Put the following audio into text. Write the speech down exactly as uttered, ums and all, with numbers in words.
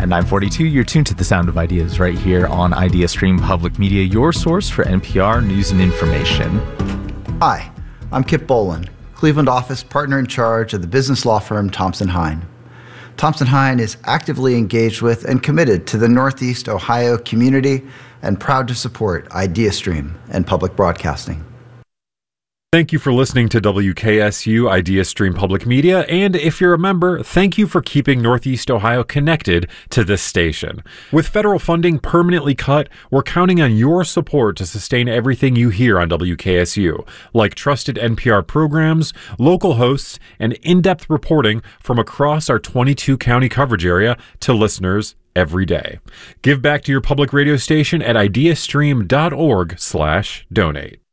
At nine forty-two, you're tuned to the Sound of Ideas right here on IdeaStream Public Media, your source for N P R news and information. Hi, I'm Kip Boland, Cleveland office partner in charge of the business law firm Thompson Hine. Thompson Hine is actively engaged with and committed to the Northeast Ohio community and proud to support IdeaStream and public broadcasting. Thank you for listening to W K S U IdeaStream Public Media, and if you're a member, thank you for keeping Northeast Ohio connected to this station. With federal funding permanently cut, we're counting on your support to sustain everything you hear on W K S U, like trusted N P R programs, local hosts, and in-depth reporting from across our twenty-two county coverage area to listeners every day. Give back to your public radio station at ideastream dot org slash donate.